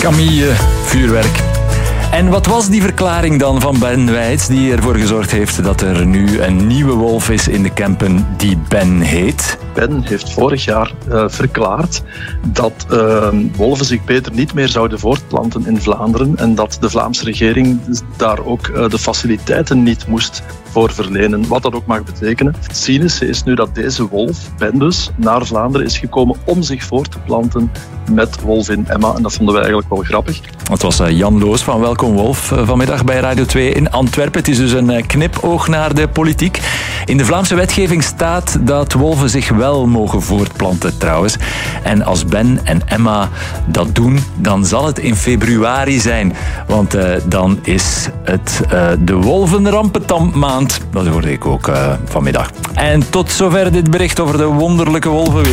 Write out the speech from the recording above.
Camille, vuurwerk. En wat was die verklaring dan van Ben Weitz die ervoor gezorgd heeft dat er nu een nieuwe wolf is in de Kempen die Ben heet? Ben heeft vorig jaar verklaard dat wolven zich beter niet meer zouden voortplanten in Vlaanderen en dat de Vlaamse regering daar ook de faciliteiten niet moest voor verlenen, wat dat ook mag betekenen. Het cynische is nu dat deze wolf, Ben dus, naar Vlaanderen is gekomen om zich voor te planten met wolvin Emma. En dat vonden we eigenlijk wel grappig. Het was Jan Loos van Welkom Wolf vanmiddag bij Radio 2 in Antwerpen. Het is dus een knipoog naar de politiek. In de Vlaamse wetgeving staat dat wolven zich wel mogen voortplanten trouwens. En als Ben en Emma dat doen, dan zal het in februari zijn. Want dan is het de wolvenrampetandmaand. Dat hoorde ik ook vanmiddag. En tot zover dit bericht over de wonderlijke wolven weer.